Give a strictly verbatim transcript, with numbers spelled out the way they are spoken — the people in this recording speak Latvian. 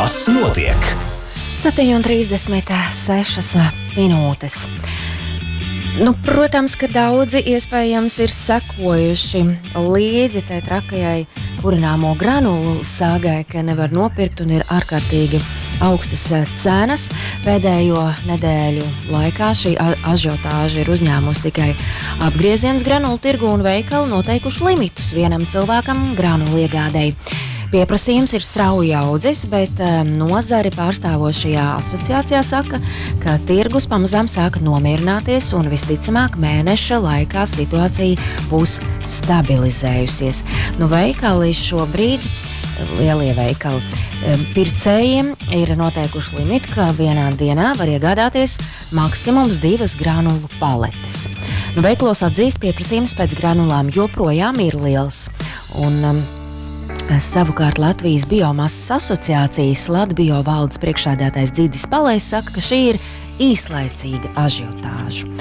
Kas notiek? septiņi un trīsdesmit sešas minūtes. Nu, protams, ka daudzi iespējams ir sekojuši līdzi tai trakajai kurināmo granulu sāgai, ka nevar nopirkt un ir ārkārtīgi augstas cenas. Pēdējo nedēļu laikā šī ažiotāža ir uzņēmusi tikai apgriezienus granulu tirgu un veikali noteikuši limitus vienam cilvēkam granulu iegādēji. Pieprasījums ir strauji audzis, bet um, nozari pārstāvošajā asociācijā saka, ka tirgus pamazām sāka nomierināties un visticamāk mēneša laikā situācija būs stabilizējusies. Nu, veikali šobrīd, lielie veikali, pircējiem ir noteikuši limitu, ka vienā dienā var iegādāties maksimums divas granulu paletes. Nu, veikalos atzīst, pieprasījums pēc granulām joprojām ir liels. Un, um, Savukārt Latvijas biomasas asociācijas Latbio valdes priekšsēdētājs Dzidis Palejs saka, ka šī ir īslaicīga ažiotāža.